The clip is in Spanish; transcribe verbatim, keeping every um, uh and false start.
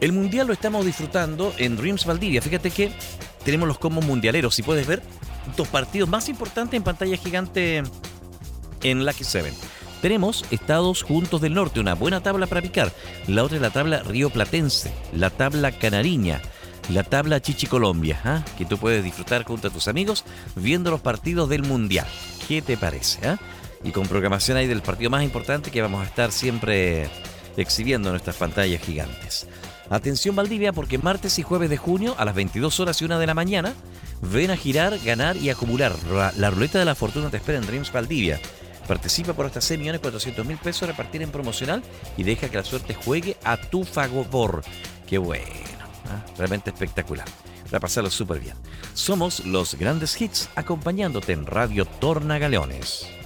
El mundial lo estamos disfrutando en Dreams Valdivia. Fíjate que tenemos los combos mundialeros. Si puedes ver, dos partidos más importantes en pantalla gigante en Lucky Seven. Tenemos Estados Juntos del Norte, una buena tabla para picar. La otra es la tabla Río Platense, la tabla Canariña, la tabla Chichi Colombia, ¿eh? Que tú puedes disfrutar junto a tus amigos viendo los partidos del Mundial. ¿Qué te parece? ¿Eh? Y con programación ahí del partido más importante que vamos a estar siempre exhibiendo en nuestras pantallas gigantes. Atención Valdivia, porque martes y jueves de junio a las veintidós horas y una de la mañana ven a girar, ganar y acumular. La ruleta de la fortuna te espera en Dreams Valdivia. Participa por hasta seis millones cuatrocientos mil pesos a repartir en promocional y deja que la suerte juegue a tu favor. ¡Qué bueno! ¿Eh? Realmente espectacular. Para pasarlo súper bien. Somos los Grandes Hits, acompañándote en Radio Tornagaleones.